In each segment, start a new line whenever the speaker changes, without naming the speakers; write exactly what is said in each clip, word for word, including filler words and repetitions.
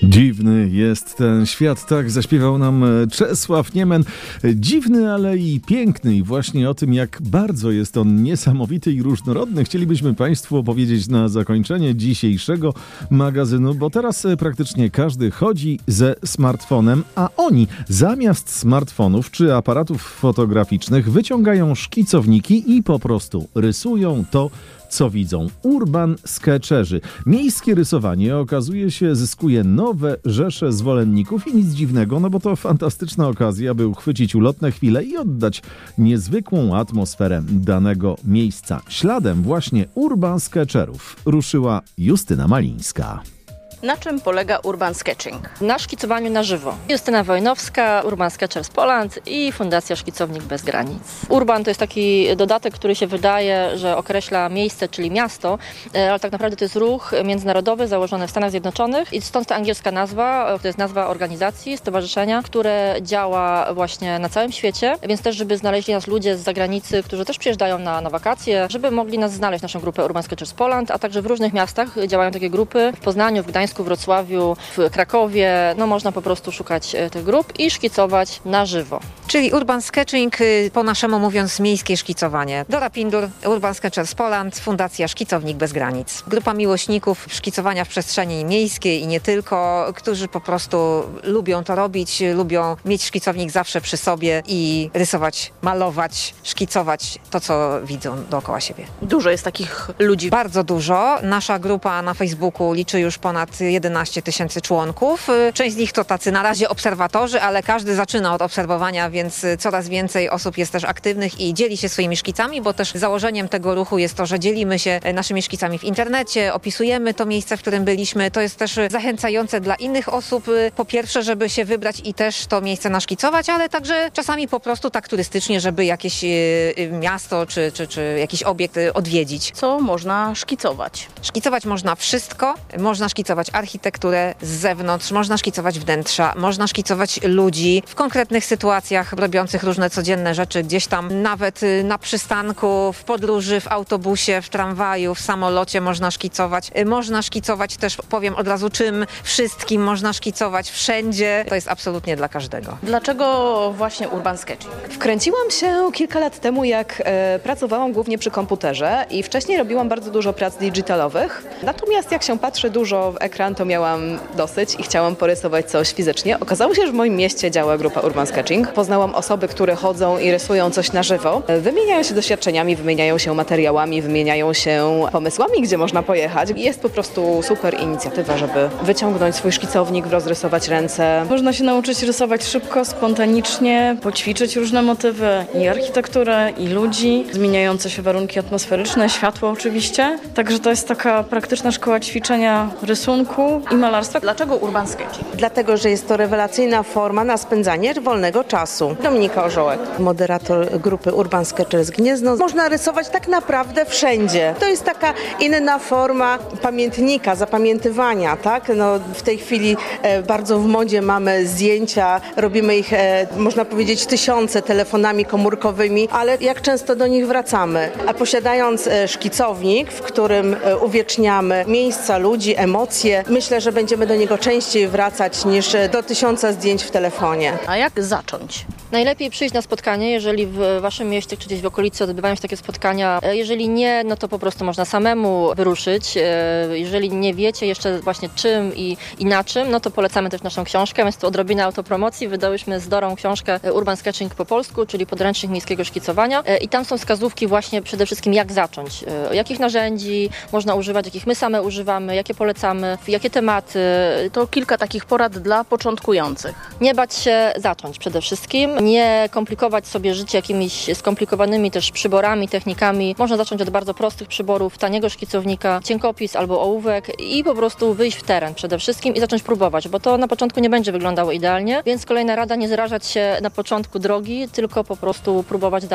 Dziwny jest ten świat, tak zaśpiewał nam Czesław Niemen. Dziwny, ale i piękny, i właśnie o tym, jak bardzo jest on niesamowity i różnorodny, chcielibyśmy Państwu opowiedzieć na zakończenie dzisiejszego magazynu, bo teraz praktycznie każdy chodzi ze smartfonem, a oni zamiast smartfonów czy aparatów fotograficznych wyciągają szkicowniki i po prostu rysują to, co widzą. Urban Sketcherzy. Miejskie rysowanie, okazuje się, zyskuje nowe rzesze zwolenników i nic dziwnego, no bo to fantastyczna okazja, by uchwycić ulotne chwile i oddać niezwykłą atmosferę danego miejsca. Śladem właśnie Urban Sketcherów ruszyła Justyna Malińska.
Na czym polega Urban Sketching?
Na szkicowaniu na żywo. Justyna Wojnowska, Urban Sketchers Poland i Fundacja Szkicownik Bez Granic. Urban to jest taki dodatek, który się wydaje, że określa miejsce, czyli miasto, ale tak naprawdę to jest ruch międzynarodowy założony w Stanach Zjednoczonych i stąd ta angielska nazwa, to jest nazwa organizacji, stowarzyszenia, które działa właśnie na całym świecie, więc też, żeby znaleźli nas ludzie z zagranicy, którzy też przyjeżdżają na, na wakacje, żeby mogli nas znaleźć, naszą grupę Urban Sketchers Poland, a także w różnych miastach działają takie grupy, w Poznaniu, w Gdańsku, w Wrocławiu, w Krakowie. No można po prostu szukać tych grup i szkicować na żywo.
Czyli Urban Sketching, po naszemu mówiąc miejskie szkicowanie. Dora Pindur, Urban Sketchers Poland, Fundacja Szkicownik Bez Granic. Grupa miłośników szkicowania w przestrzeni miejskiej i nie tylko, którzy po prostu lubią to robić, lubią mieć szkicownik zawsze przy sobie i rysować, malować, szkicować to, co widzą dookoła siebie.
Dużo jest takich ludzi.
Bardzo dużo. Nasza grupa na Facebooku liczy już ponad jedenaście tysięcy członków. Część z nich to tacy na razie obserwatorzy, ale każdy zaczyna od obserwowania, więc coraz więcej osób jest też aktywnych i dzieli się swoimi szkicami, bo też założeniem tego ruchu jest to, że dzielimy się naszymi szkicami w internecie, opisujemy to miejsce, w którym byliśmy. To jest też zachęcające dla innych osób, po pierwsze, żeby się wybrać i też to miejsce naszkicować, ale także czasami po prostu tak turystycznie, żeby jakieś miasto czy, czy, czy jakiś obiekt odwiedzić.
Co można szkicować?
Szkicować można wszystko. Można szkicować architekturę z zewnątrz, można szkicować wnętrza, można szkicować ludzi w konkretnych sytuacjach robiących różne codzienne rzeczy, gdzieś tam nawet na przystanku, w podróży, w autobusie, w tramwaju, w samolocie można szkicować. Można szkicować też, powiem od razu czym, wszystkim można szkicować wszędzie. To jest absolutnie dla każdego.
Dlaczego właśnie Urban Sketching?
Wkręciłam się kilka lat temu, jak e, pracowałam głównie przy komputerze i wcześniej robiłam bardzo dużo prac digitalowych. Natomiast jak się patrzy dużo w ekran, to miałam dosyć i chciałam porysować coś fizycznie. Okazało się, że w moim mieście działa grupa Urban Sketching. Poznałam osoby, które chodzą i rysują coś na żywo. Wymieniają się doświadczeniami, wymieniają się materiałami, wymieniają się pomysłami, gdzie można pojechać. Jest po prostu super inicjatywa, żeby wyciągnąć swój szkicownik, rozrysować ręce.
Można się nauczyć rysować szybko, spontanicznie, poćwiczyć różne motywy i architekturę, i ludzi, zmieniające się warunki atmosferyczne, światło oczywiście. Także to jest taka praktyczna szkoła ćwiczenia rysunku i malarstwa.
Dlaczego Urban Sketching?
Dlatego, że jest to rewelacyjna forma na spędzanie wolnego czasu. Dominika Orzołek, moderator grupy Urban Sketchers Gniezno. Można rysować tak naprawdę wszędzie. To jest taka inna forma pamiętnika, zapamiętywania, tak? No, w tej chwili e, bardzo w modzie mamy zdjęcia, robimy ich, e, można powiedzieć, tysiące telefonami komórkowymi, ale jak często do nich wracamy? A posiadając e, szkicownik, w którym e, uwieczniamy miejsca, ludzi, emocje, myślę, że będziemy do niego częściej wracać niż do tysiąca zdjęć w telefonie.
A jak zacząć?
Najlepiej przyjść na spotkanie, jeżeli w waszym mieście czy gdzieś w okolicy odbywają się takie spotkania. Jeżeli nie, no to po prostu można samemu wyruszyć. Jeżeli nie wiecie jeszcze właśnie czym i, i na czym, no to polecamy też naszą książkę. Jest to odrobina autopromocji. Wydałyśmy z Dorą książkę Urban Sketching po polsku, czyli podręcznik miejskiego szkicowania. I tam są wskazówki właśnie przede wszystkim jak zacząć. Jakich narzędzi można używać, jakich my same używamy, jakie polecamy, jakie tematy.
To kilka takich porad dla początkujących.
Nie bać się zacząć przede wszystkim. Nie komplikować sobie życie jakimiś skomplikowanymi też przyborami, technikami. Można zacząć od bardzo prostych przyborów, taniego szkicownika, cienkopis albo ołówek i po prostu wyjść w teren przede wszystkim i zacząć próbować, bo to na początku nie będzie wyglądało idealnie, więc kolejna rada: nie zrażać się na początku drogi, tylko po prostu próbować dalej.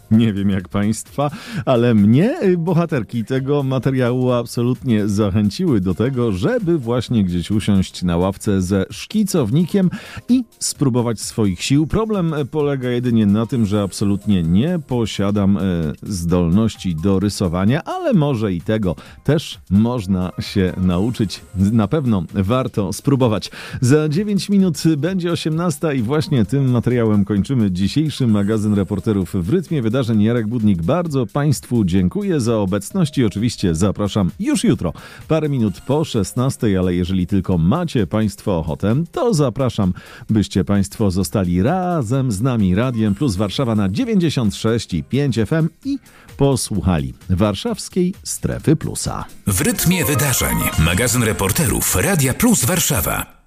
Nie wiem jak Państwa, ale mnie bohaterki tego materiału absolutnie zachęciły do tego, żeby właśnie gdzieś usiąść na ławce ze szkicownikiem i spróbować swoich sił. Problem polega jedynie na tym, że absolutnie nie posiadam e, zdolności do rysowania, ale może i tego też można się nauczyć. Na pewno warto spróbować. Za dziewięć minut będzie osiemnasta i właśnie tym materiałem kończymy dzisiejszy magazyn reporterów w rytmie wydarzeń. Jarek Budnik, bardzo Państwu dziękuję za obecność i oczywiście zapraszam już jutro, parę minut po szesnastej, ale jeżeli tylko macie Państwo ochotę, to zapraszam, byście Państwo zostali razem z nami Radiem Plus Warszawa na dziewięćdziesiąt sześć i pięć F M i posłuchali warszawskiej Strefy Plusa.
W rytmie wydarzeń. Magazyn reporterów Radia Plus Warszawa.